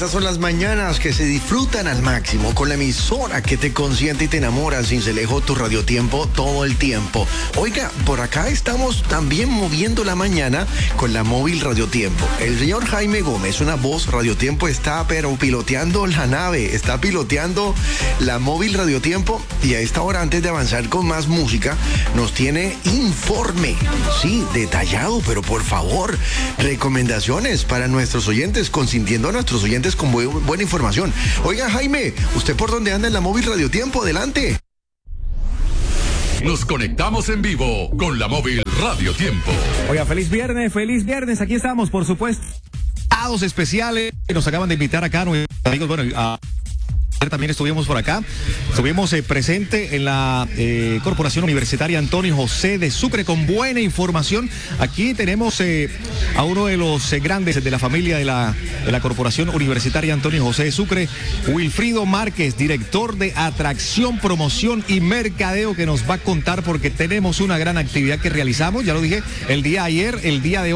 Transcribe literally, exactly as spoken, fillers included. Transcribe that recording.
Estas son las mañanas que se disfrutan al máximo con la emisora que te consiente y te enamora sin se lejos tu radiotiempo todo el tiempo. Oiga, por acá estamos también moviendo la mañana con la móvil Radiotiempo. El señor Jaime Gómez, una voz Radiotiempo, está pero piloteando la nave, está piloteando la móvil Radiotiempo y a esta hora, antes de avanzar con más música, nos tiene informe, sí, detallado, pero por favor, recomendaciones para nuestros oyentes, consintiendo a nuestros oyentes con bu- buena información. Oiga, Jaime, ¿usted por dónde anda en la móvil Radiotiempo? Adelante. Nos conectamos en vivo con la móvil Radiotiempo. Oiga, feliz viernes, feliz viernes. Aquí estamos, por supuesto. Invitados especiales que nos acaban de invitar acá, nuestros amigos. Bueno, a... también estuvimos por acá, estuvimos eh, presente en la eh, Corporación Universitaria Antonio José de Sucre con buena información. Aquí tenemos eh, a uno de los eh, grandes de la familia de la, de la Corporación Universitaria Antonio José de Sucre, Wilfrido Márquez, director de Atracción, Promoción y Mercadeo, que nos va a contar porque tenemos una gran actividad que realizamos, ya lo dije, el día de ayer, el día de hoy.